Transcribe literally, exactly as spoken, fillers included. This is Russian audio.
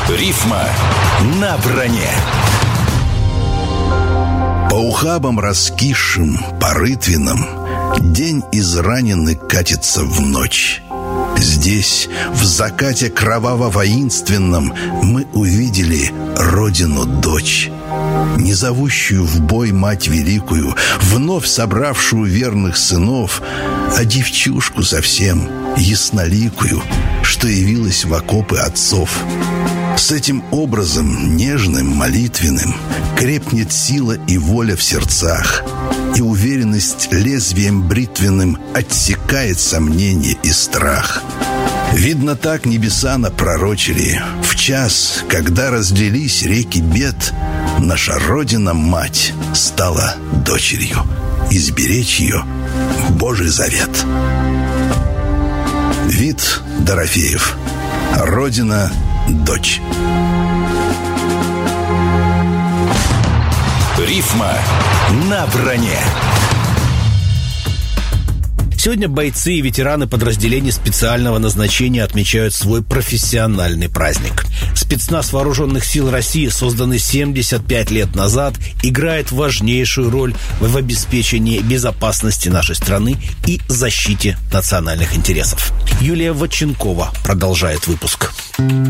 Рифма на броне. По ухабам раскисшим, по рытвинам день израненный катится в ночь. Здесь, в закате кроваво-воинственном, мы увидели родину-дочь, не зовущую в бой мать великую, вновь собравшую верных сынов, а девчушку совсем ясноликую, что явилась в окопы отцов. С этим образом нежным, молитвенным крепнет сила и воля в сердцах, и уверенность лезвием бритвенным отсекает сомнение и страх. Видно, так небеса напророчили. В час, когда разлились реки бед, наша Родина-мать стала дочерью. Изберечь ее — Божий завет. Вит Дорофеев. Родина — дочь. Рифма на броне. Сегодня бойцы и ветераны подразделений специального назначения отмечают свой профессиональный праздник. Спецназ Вооруженных сил России, созданный семьдесят пять лет назад, играет важнейшую роль в обеспечении безопасности нашей страны и защите национальных интересов. Юлия Ватченкова продолжает выпуск.